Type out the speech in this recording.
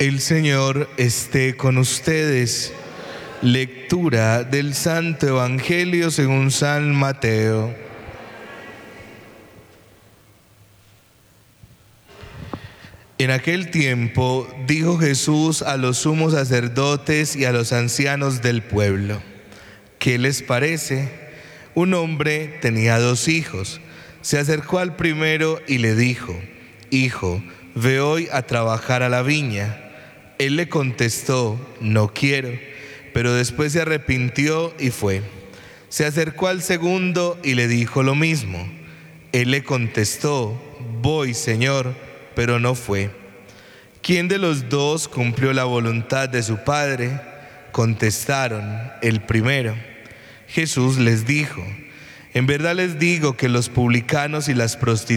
El Señor esté con ustedes. Lectura del Santo Evangelio según San Mateo. En aquel tiempo dijo Jesús a los sumos sacerdotes y a los ancianos del pueblo: ¿Qué les parece? Un hombre tenía 2 hijos. Se acercó al primero y le dijo: Hijo, ve hoy a trabajar a la viña. Él le contestó: No quiero. Pero después se arrepintió y fue. Se acercó al segundo y le dijo lo mismo. Él le contestó: Voy, Señor, pero no fue. ¿Quién de los 2 cumplió la voluntad de su padre? Contestaron: el primero. Jesús les dijo: En verdad les digo que los publicanos y las prostitutas